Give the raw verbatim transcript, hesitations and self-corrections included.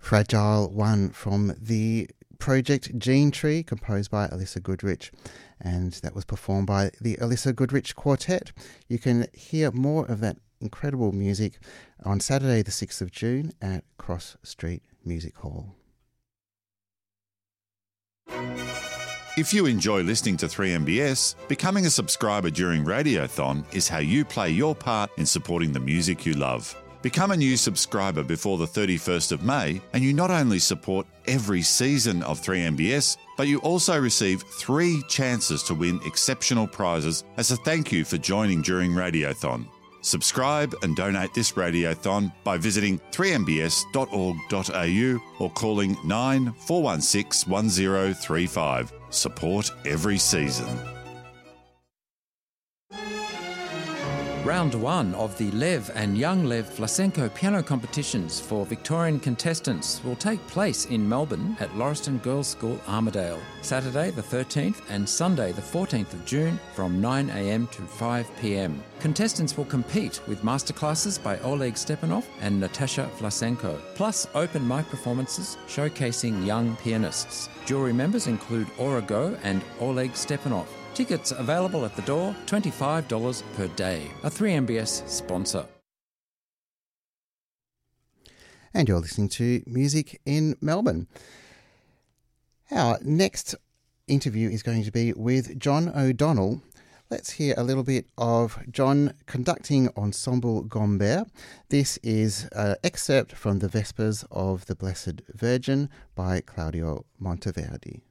Fragile One from the project Gene Tree, composed by Alyssa Goodrich, and that was performed by the Alyssa Goodrich Quartet. You can hear more of that incredible music on Saturday the sixth of June at Cross Street Music Hall. If you enjoy listening to three M B S, becoming a subscriber during Radiothon is how you play your part in supporting the music you love. Become a new subscriber before the thirty-first of May, and you not only support every season of three M B S, but you also receive three chances to win exceptional prizes as a thank you for joining during Radiothon. Subscribe and donate this Radiothon by visiting three m b s dot org dot a u or calling nine four one six one zero three five. Support every season. Round one of the Lev and Young Lev Vlasenko piano competitions for Victorian contestants will take place in Melbourne at Lauriston Girls' School, Armidale, Saturday the thirteenth and Sunday the fourteenth of June from nine a m to five p m. Contestants will compete with masterclasses by Oleg Stepanov and Natasha Vlasenko, plus open mic performances showcasing young pianists. Jury members include Aura Go and Oleg Stepanov. Tickets available at the door, twenty-five dollars per day. A three M B S sponsor. And you're listening to Music in Melbourne. Our next interview is going to be with John O'Donnell. Let's hear a little bit of John conducting Ensemble Gombert. This is an excerpt from the Vespers of the Blessed Virgin by Claudio Monteverdi.